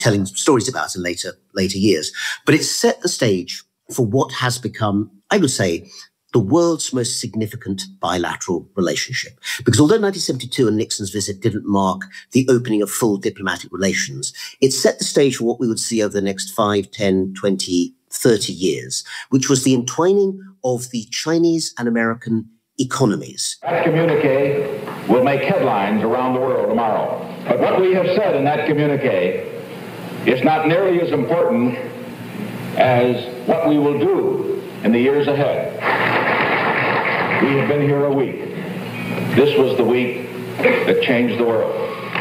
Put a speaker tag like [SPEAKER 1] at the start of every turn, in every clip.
[SPEAKER 1] telling stories about in later years. But it set the stage for what has become, I would say, the world's most significant bilateral relationship. Because although 1972 and Nixon's visit didn't mark the opening of full diplomatic relations, it set the stage for what we would see over the next 5, 10, 20, 30 years, which was the entwining of the Chinese and American economies.
[SPEAKER 2] That communique will make headlines around the world tomorrow. But what we have said in that communique is not nearly as important as what we will do in the years ahead. We have been here a week. This was the week that changed the world.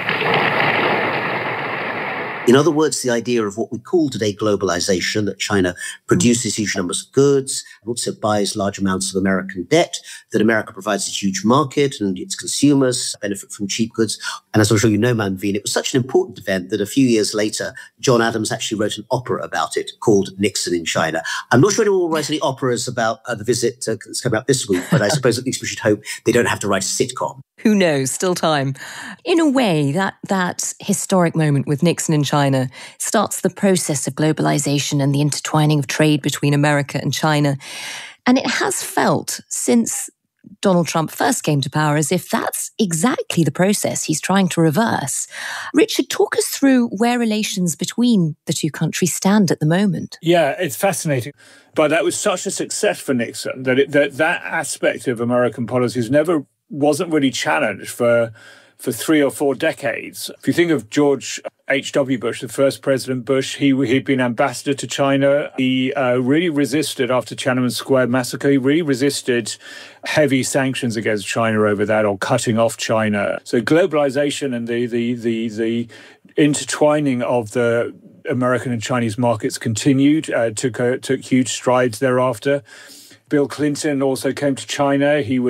[SPEAKER 1] In other words, the idea of what we call today globalization, that China produces huge numbers of goods, and also buys large amounts of American debt, that America provides a huge market and its consumers benefit from cheap goods. And as I'm sure you know, Manveen, it was such an important event that a few years later, John Adams actually wrote an opera about it called Nixon in China. I'm not sure anyone will write any operas about the visit that's coming up this week, but I suppose at least we should hope they don't have to write a sitcom.
[SPEAKER 3] Who knows? Still time. In a way, that historic moment with Nixon in China starts the process of globalization and the intertwining of trade between America and China. And it has felt since Donald Trump first came to power as if that's exactly the process he's trying to reverse. Richard, talk us through where relations between the two countries stand at the moment.
[SPEAKER 4] Yeah, it's fascinating. But that was such a success for Nixon that aspect of American policies wasn't really challenged for 3 or 4 decades. If you think of George H.W. Bush, the first President Bush, he'd been ambassador to China. He really resisted, after Tiananmen Square massacre, he really resisted heavy sanctions against China over that, or cutting off China. So globalization and the intertwining of the American and Chinese markets continued, took huge strides thereafter. Bill Clinton also came to China. He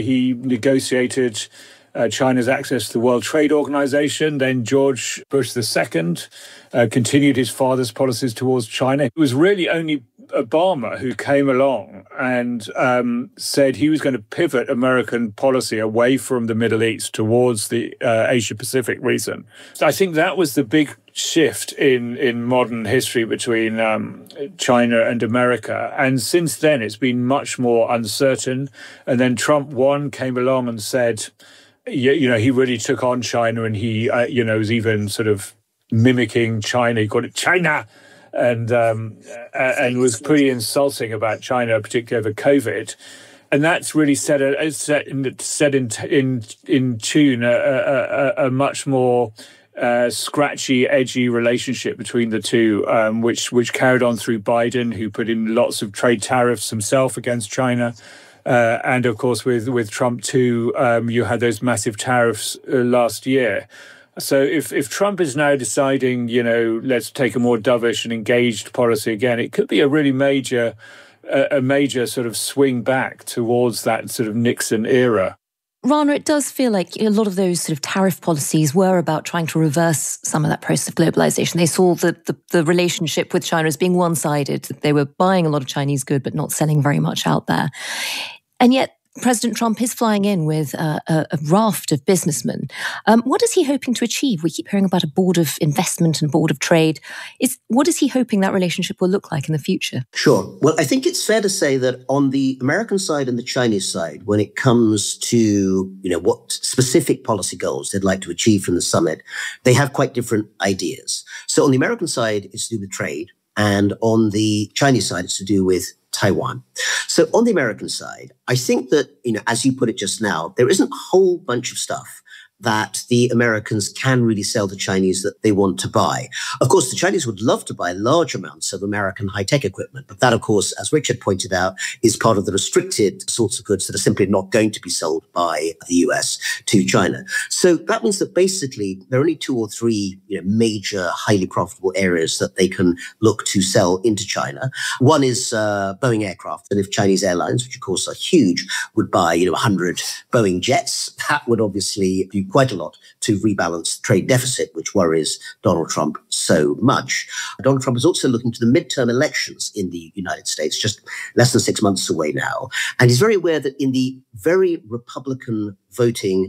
[SPEAKER 4] negotiated China's access to the World Trade Organization. Then George Bush II continued his father's policies towards China. It was really only Obama who came along and said he was going to pivot American policy away from the Middle East towards the Asia-Pacific region. So I think that was the big shift in modern history between China and America. And since then, it's been much more uncertain. And then Trump came along and said, he really took on China, and he, was even sort of mimicking China. He called it China, and was pretty insulting about China, particularly over COVID. And that's really set in tune a much more scratchy, edgy relationship between the two, which carried on through Biden, who put in lots of trade tariffs himself against China. And of course, with Trump too, you had those massive tariffs last year. So if Trump is now deciding, let's take a more dovish and engaged policy again, it could be a really major sort of swing back towards that sort of Nixon era.
[SPEAKER 3] Rana, it does feel like a lot of those sort of tariff policies were about trying to reverse some of that process of globalization. They saw the relationship with China as being one-sided. They were buying a lot of Chinese goods, but not selling very much out there. And yet, President Trump is flying in with a raft of businessmen. What is he hoping to achieve? We keep hearing about a board of investment and board of trade. What is he hoping that relationship will look like in the future?
[SPEAKER 1] Sure. Well, I think it's fair to say that on the American side and the Chinese side, when it comes to, what specific policy goals they'd like to achieve from the summit, they have quite different ideas. So on the American side, it's to do with trade. And on the Chinese side, it's to do with Taiwan. So on the American side, I think that, as you put it just now, there isn't a whole bunch of stuff that the Americans can really sell the Chinese that they want to buy. Of course, the Chinese would love to buy large amounts of American high-tech equipment, but that, of course, as Richard pointed out, is part of the restricted sorts of goods that are simply not going to be sold by the US to China. So that means that basically there are only 2 or 3 major, highly profitable areas that they can look to sell into China. One is Boeing aircraft, and if Chinese airlines, which of course are huge, would buy 100 Boeing jets, that would obviously do quite a lot to rebalance the trade deficit, which worries Donald Trump so much. Donald Trump is also looking to the midterm elections in the United States, just less than 6 months away now. And he's very aware that in the very Republican voting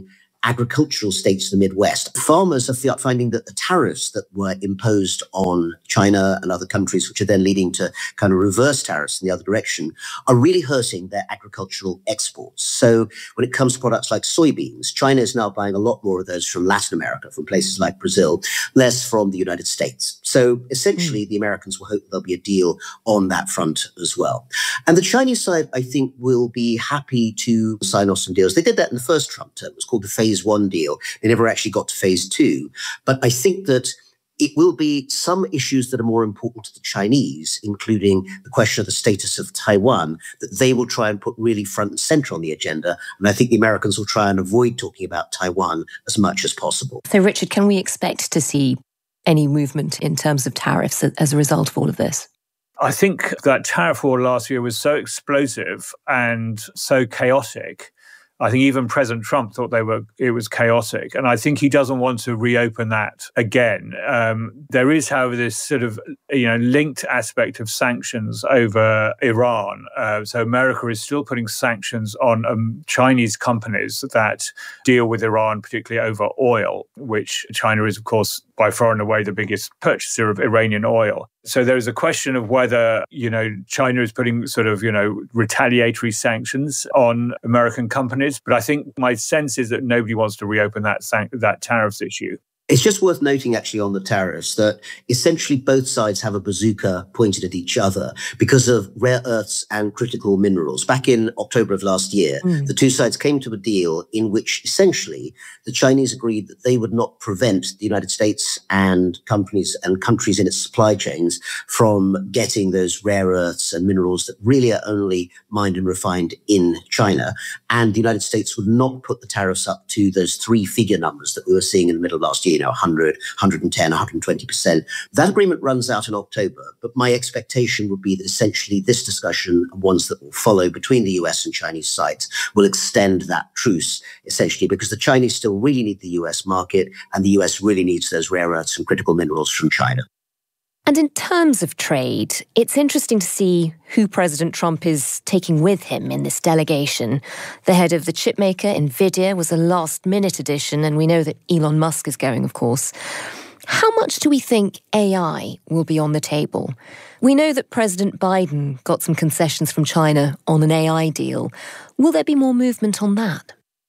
[SPEAKER 1] agricultural states of the Midwest. Farmers are finding that the tariffs that were imposed on China and other countries, which are then leading to kind of reverse tariffs in the other direction, are really hurting their agricultural exports. So when it comes to products like soybeans, China is now buying a lot more of those from Latin America, from places like Brazil, less from the United States. So essentially, the Americans will hope there'll be a deal on that front as well. And the Chinese side, I think, will be happy to sign off some deals. They did that in the first Trump term. It was called the Phase 1 deal. They never actually got to Phase 2. But I think that it will be some issues that are more important to the Chinese, including the question of the status of Taiwan, that they will try and put really front and center on the agenda. And I think the Americans will try and avoid talking about Taiwan as much as possible.
[SPEAKER 3] So, Richard, can we expect to see any movement in terms of tariffs as a result of all of this?
[SPEAKER 4] I think that tariff war last year was so explosive and so chaotic. I think even President Trump thought it was chaotic. And I think he doesn't want to reopen that again. There is, however, this sort of linked aspect of sanctions over Iran. So America is still putting sanctions on Chinese companies that deal with Iran, particularly over oil, which China is, of course, by far and away the biggest purchaser of Iranian oil. So there is a question of whether, China is putting sort of, retaliatory sanctions on American companies. But I think my sense is that nobody wants to reopen that tariffs issue.
[SPEAKER 1] It's just worth noting, actually, on the tariffs that essentially both sides have a bazooka pointed at each other because of rare earths and critical minerals. Back in October of last year, the two sides came to a deal in which essentially the Chinese agreed that they would not prevent the United States and companies and countries in its supply chains from getting those rare earths and minerals that really are only mined and refined in China. And the United States would not put the tariffs up to those three-figure numbers that we were seeing in the middle of last year. 100, 110, 120%. That agreement runs out in October, but my expectation would be that essentially this discussion and ones that will follow between the US and Chinese sides will extend that truce, essentially, because the Chinese still really need the US market and the US really needs those rare earths and critical minerals from China.
[SPEAKER 3] And in terms of trade, it's interesting to see who President Trump is taking with him in this delegation. The head of the chipmaker, NVIDIA, was a last-minute addition, and we know that Elon Musk is going, of course. How much do we think AI will be on the table? We know that President Biden got some concessions from China on an AI deal. Will there be more movement on that?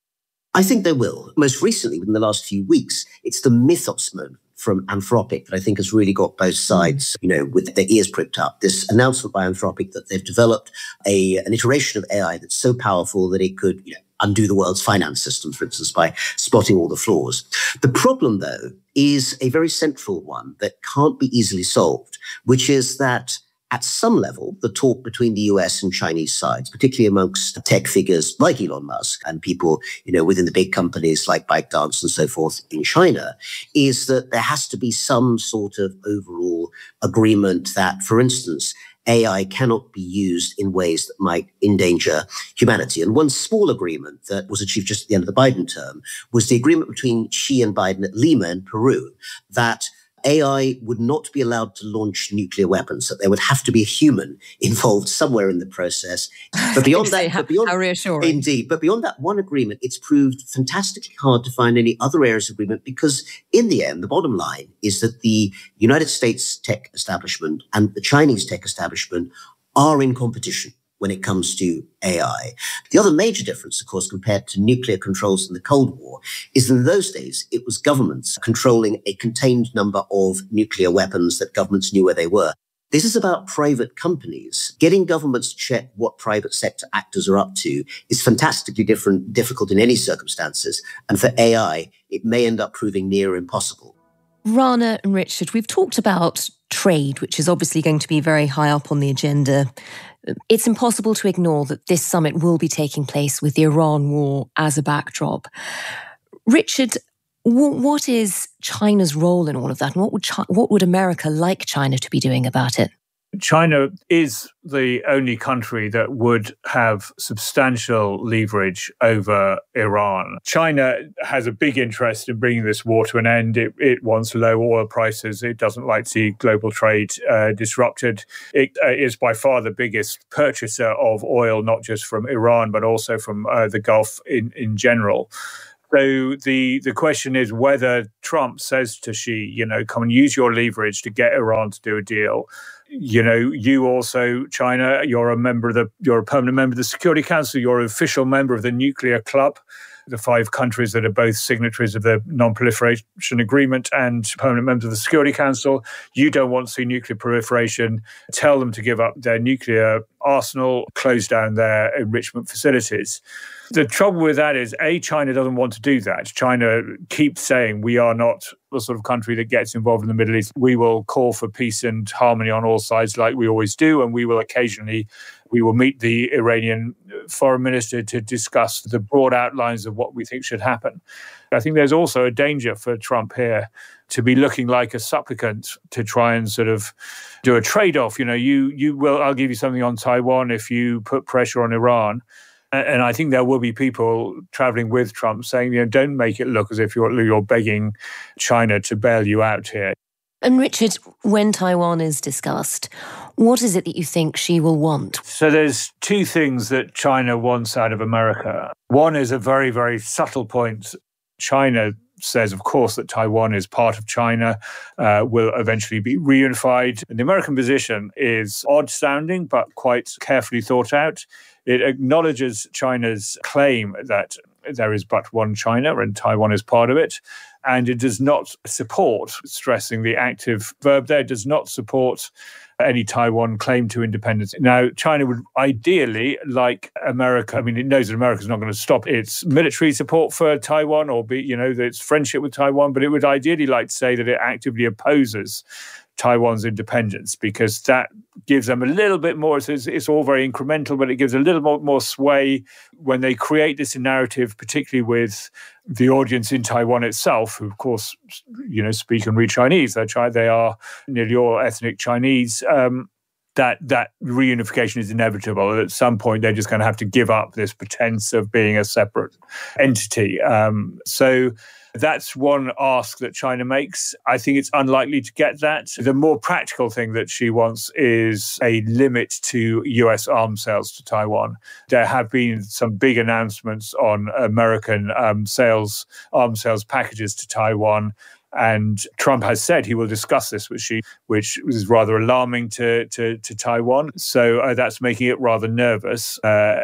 [SPEAKER 1] I think there will. Most recently, within the last few weeks, it's the Mythos moment from Anthropic that I think has really got both sides, with their ears pricked up. This announcement by Anthropic that they've developed an iteration of AI that's so powerful that it could undo the world's finance system, for instance, by spotting all the flaws. The problem, though, is a very central one that can't be easily solved, which is that at some level, the talk between the US and Chinese sides, particularly amongst tech figures like Elon Musk and people, within the big companies like ByteDance and so forth in China, is that there has to be some sort of overall agreement that, for instance, AI cannot be used in ways that might endanger humanity. And one small agreement that was achieved just at the end of the Biden term was the agreement between Xi and Biden at Lima in Peru that AI would not be allowed to launch nuclear weapons, that there would have to be a human involved somewhere in the process. But beyond that,
[SPEAKER 3] how reassuring.
[SPEAKER 1] Indeed, but beyond that one agreement, it's proved fantastically hard to find any other areas of agreement because in the end, the bottom line is that the United States tech establishment and the Chinese tech establishment are in competition when it comes to AI. The other major difference, of course, compared to nuclear controls in the Cold War, is that in those days, it was governments controlling a contained number of nuclear weapons that governments knew where they were. This is about private companies. Getting governments to check what private sector actors are up to is fantastically difficult in any circumstances. And for AI, it may end up proving near impossible.
[SPEAKER 3] Rana and Richard, we've talked about trade, which is obviously going to be very high up on the agenda. It's impossible to ignore that this summit will be taking place with the Iran war as a backdrop. Richard, what is China's role in all of that? And what would America like China to be doing about it?
[SPEAKER 4] China is the only country that would have substantial leverage over Iran. China has a big interest in bringing this war to an end. It wants low oil prices. It doesn't like to see global trade disrupted. It is by far the biggest purchaser of oil, not just from Iran, but also from the Gulf in general. So the question is whether Trump says to Xi, come and use your leverage to get Iran to do a deal. You also, China, you're a permanent member of the Security Council. You're an official member of the Nuclear Club, the 5 countries that are both signatories of the Non-Proliferation Agreement and permanent members of the Security Council. You don't want to see nuclear proliferation. Tell them to give up their nuclear arsenal, close down their enrichment facilities. The trouble with that is, China doesn't want to do that. China keeps saying, we are not the sort of country that gets involved in the Middle East. We will call for peace and harmony on all sides like we always do, and we will meet the Iranian foreign minister to discuss the broad outlines of what we think should happen. I think there's also a danger for Trump here to be looking like a supplicant to try and sort of do a trade-off. I'll give you something on Taiwan if you put pressure on Iran. And I think there will be people traveling with Trump saying, don't make it look as if you're begging China to bail you out here.
[SPEAKER 3] And Richard, when Taiwan is discussed, what is it that you think Xi will want?
[SPEAKER 4] So there's 2 things that China wants out of America. One is a very, very subtle point. China says, of course, that Taiwan is part of China, will eventually be reunified. And the American position is odd-sounding, but quite carefully thought out. It acknowledges China's claim that there is but one China and Taiwan is part of it. And it does not support, stressing the active verb there, does not support any Taiwan claim to independence. Now, China would ideally like America. I mean, it knows that America's not going to stop its military support for Taiwan or its friendship with Taiwan, but it would ideally like to say that it actively opposes Taiwan's independence, because that gives them a little bit more. It's all very incremental, but it gives a little more sway when they create this narrative, particularly with the audience in Taiwan itself, who, of course, speak and read Chinese. They are nearly all ethnic Chinese. That reunification is inevitable. At some point, they're just going to have to give up this pretense of being a separate entity. So that's one ask that China makes. I think it's unlikely to get that. The more practical thing that she wants is a limit to US arms sales to Taiwan. There have been some big announcements on American arms sales packages to Taiwan. And Trump has said he will discuss this with Xi, which is rather alarming to Taiwan. So that's making it rather nervous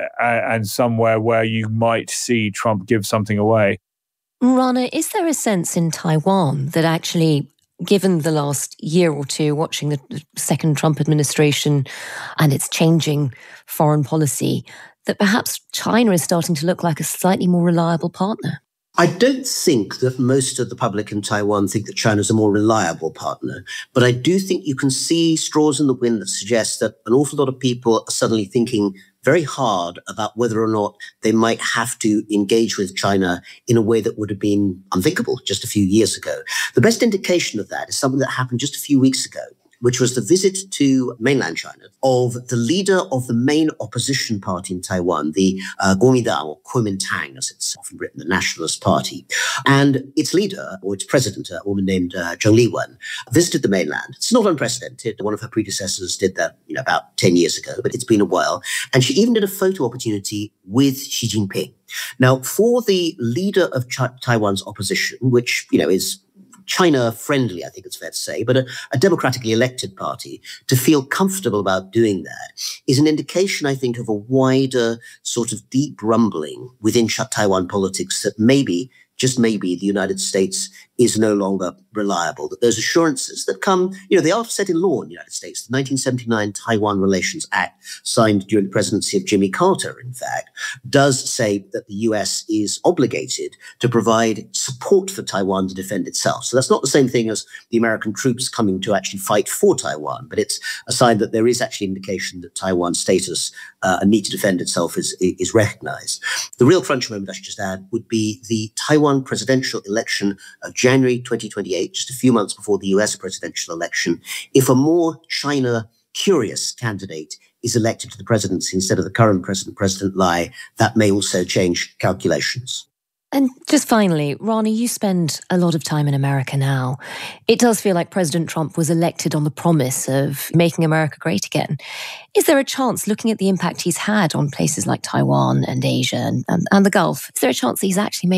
[SPEAKER 4] and somewhere where you might see Trump give something away.
[SPEAKER 3] Rana, is there a sense in Taiwan that actually, given the last year or two, watching the second Trump administration and its changing foreign policy, that perhaps China is starting to look like a slightly more reliable partner?
[SPEAKER 1] I don't think that most of the public in Taiwan think that China's a more reliable partner, but I do think you can see straws in the wind that suggest that an awful lot of people are suddenly thinking very hard about whether or not they might have to engage with China in a way that would have been unthinkable just a few years ago. The best indication of that is something that happened just a few weeks ago, which was the visit to mainland China of the leader of the main opposition party in Taiwan, the Kuomintang, or Kuomintang, as it's often written, the Nationalist Party. And its leader, or its president, a woman named Zheng Liwen, visited the mainland. It's not unprecedented. One of her predecessors did that about 10 years ago, but it's been a while. And she even did a photo opportunity with Xi Jinping. Now, for the leader of Taiwan's opposition, which is China-friendly, I think it's fair to say, but a democratically elected party, to feel comfortable about doing that is an indication, I think, of a wider sort of deep rumbling within Taiwan politics that maybe, just maybe, the United States is no longer reliable, that those assurances that come, they are set in law in the United States. The 1979 Taiwan Relations Act, signed during the presidency of Jimmy Carter, in fact, does say that the US is obligated to provide support for Taiwan to defend itself. So that's not the same thing as the American troops coming to actually fight for Taiwan, but it's a sign that there is actually indication that Taiwan's status and need to defend itself is recognized. The real crunch moment, I should just add, would be the Taiwan presidential election of January 2028, just a few months before the US presidential election. If a more China-curious candidate is elected to the presidency instead of the current president, President Lai, that may also change calculations.
[SPEAKER 3] And just finally, Rana, you spend a lot of time in America now. It does feel like President Trump was elected on the promise of making America great again. Is there a chance, looking at the impact he's had on places like Taiwan and Asia and the Gulf, is there a chance that he's actually made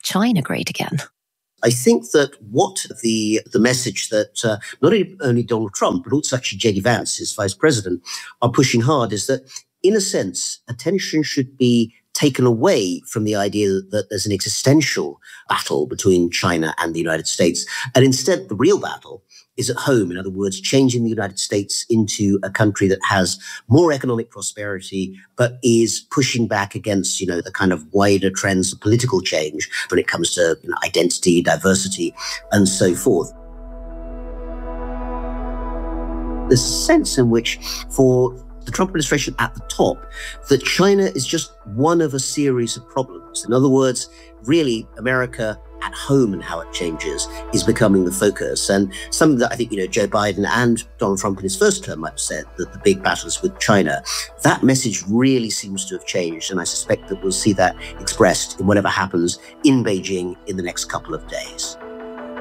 [SPEAKER 3] China great again?
[SPEAKER 1] I think that what the message that not only Donald Trump, but also actually J.D. Vance, his vice president, are pushing hard is that, in a sense, attention should be taken away from the idea that there's an existential battle between China and the United States. And instead, the real battle is at home. In other words, changing the United States into a country that has more economic prosperity, but is pushing back against, the kind of wider trends of political change when it comes to identity, diversity, and so forth. There's a sense in which, for the Trump administration at the top, that China is just one of a series of problems. In other words, really, America at home and how it changes is becoming the focus. And something that I think, Joe Biden and Donald Trump in his first term might have said, that the big battle is with China. That message really seems to have changed. And I suspect that we'll see that expressed in whatever happens in Beijing in the next couple of days.